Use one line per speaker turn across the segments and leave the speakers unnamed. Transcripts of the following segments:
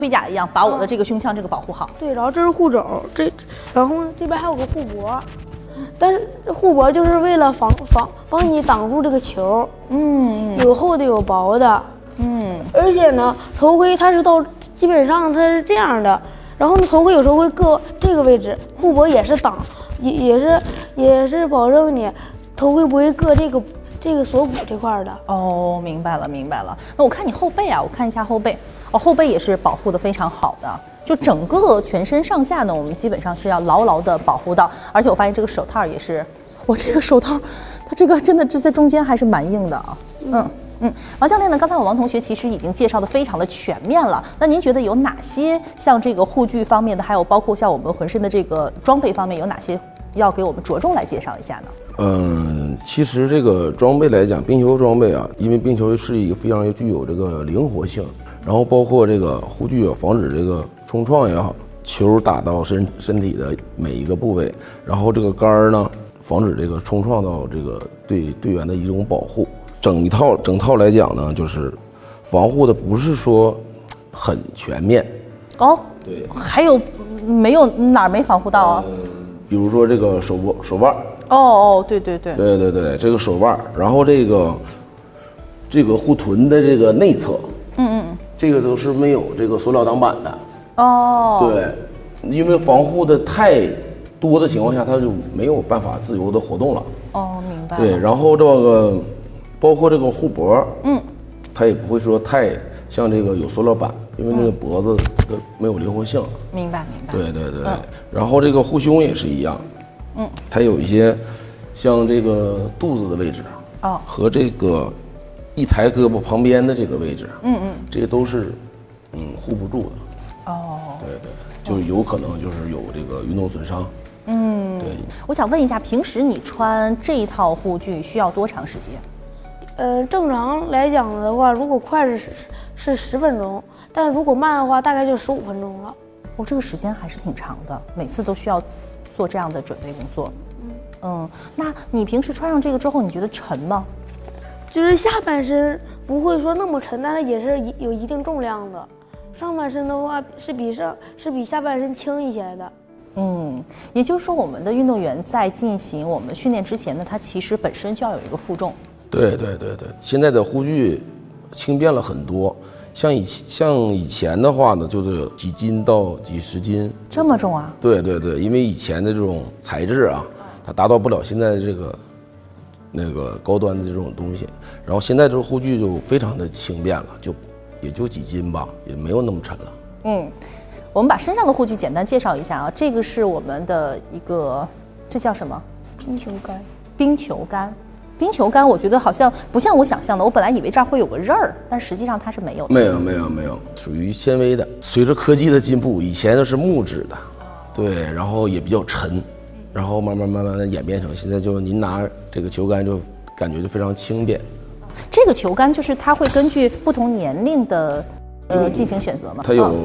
盔甲一样，把我的这个胸腔这个保护好。
对，然后这是护肘，然后这边还有个护脖，但是护脖就是为了帮你挡住这个球。有厚的有薄的。而且呢，头盔它是基本上它是这样的，然后呢，头盔有时候会搁这个位置，护脖也是挡，也是保证你头盔不会硌这个锁骨这块的。
哦，明白了。那我看你后背啊，我看一下后背，后背也是保护的非常好的，就整个全身上下呢，我们基本上是要牢牢的保护到。而且我发现这个手套也是，我这个手套，它这个真的在中间还是蛮硬的啊。王教练呢？刚才王同学其实已经介绍的非常的全面了。那您觉得有哪些像这个护具方面的，还有包括像我们浑身的这个装备方面，有哪些要给我们着重来介绍一下呢？
其实这个装备来讲，冰球装备啊，因为冰球是一个非常具有这个灵活性，然后包括这个护具啊，防止这个冲撞也好，球打到身体的每一个部位，然后这个杆儿呢，防止这个冲撞到这个对队员的一种保护。整套来讲呢，就是防护的不是说很全面。对，
还有没有哪儿没防护到啊？
比如说这个手腕。
对，
这个手腕，然后这个护臀的这个内侧，这个都是没有这个塑料挡板的。对，因为防护的太多的情况下，它就没有办法自由的活动了。
明白了。
对，然后这个包括这个护脖，它也不会说太像这个有塑料板，因为那个脖子没有灵活性。
明白。
对。然后这个护胸也是一样，它有一些像这个肚子的位置，和这个一抬胳膊旁边的这个位置，这些都是护不住的。对，就有可能就是有这个运动损伤。对。
我想问一下，平时你穿这一套护具需要多长时间？
正常来讲的话，如果快是10分钟，但如果慢的话，大概就15分钟了。
这个时间还是挺长的，每次都需要做这样的准备工作。那你平时穿上这个之后，你觉得沉吗？
就是下半身不会说那么沉，但是也是有一定重量的。上半身的话是比下半身轻一些的。
也就是说，我们的运动员在进行我们训练之前呢，他其实本身就要有一个负重。对，
现在的护具轻便了很多，像以前的话呢，就是几斤到几十斤。
这么重啊？
对，因为以前的这种材质啊，它达到不了现在这个那个高端的这种东西，然后现在这个护具就非常的轻便了，也就几斤吧，也没有那么沉了。
我们把身上的护具简单介绍一下啊，这个是我们的一个，这叫什么？
冰球杆。
冰球杆，我觉得好像不像我想象的，我本来以为这儿会有个刃儿，但实际上它是没有的。
没有，属于纤维的。随着科技的进步，以前都是木质的，对，然后也比较沉，然后慢慢的演变成现在就您拿这个球杆就感觉就非常轻便。
这个球杆就是它会根据不同年龄的进行选择吗？
它有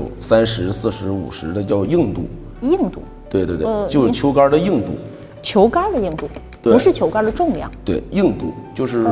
30、40、50的叫硬度。对，就是球杆的硬度。
球杆的硬度。不是球杆的重量，
对，硬度就是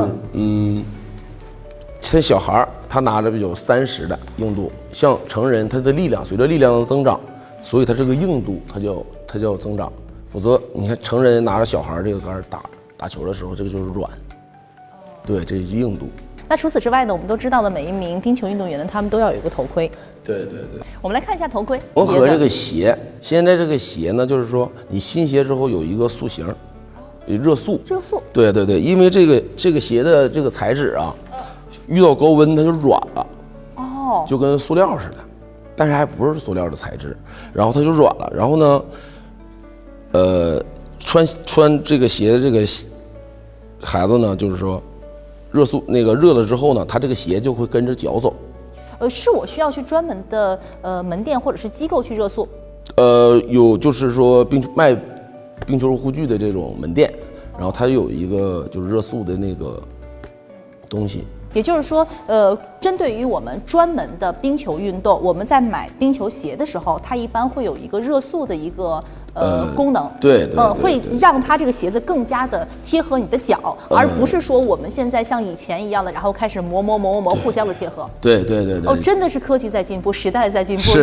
像小孩他拿着比较30的硬度，像成人他的力量随着力量的增长，所以他这个硬度它叫增长，否则你看成人拿着小孩这个杆打球的时候，这个就是软，对，这是硬度。
那除此之外呢，我们都知道的每一名冰球运动员呢，他们都要有一个头盔。
对。
我们来看一下头盔
和这个鞋，现在这个鞋呢，就是说你新鞋之后有一个塑形。热塑，对，因为这个鞋的这个材质啊，遇到高温它就软了，就跟塑料似的，但是还不是塑料的材质，然后它就软了，然后呢，穿这个鞋的这个孩子呢，就是说热了之后呢，他这个鞋就会跟着脚走。
是我需要去专门的门店或者是机构去热塑？
有就是说卖冰球护具的这种门店，然后它有一个就是热塑的那个东西。
也就是说，针对于我们专门的冰球运动，我们在买冰球鞋的时候，它一般会有一个热塑的一个功能。
对，
会让它这个鞋子更加的贴合你的脚，而不是说我们现在像以前一样的，然后开始磨，互相的贴合。
对。
真的是科技在进步，时代在进步。
是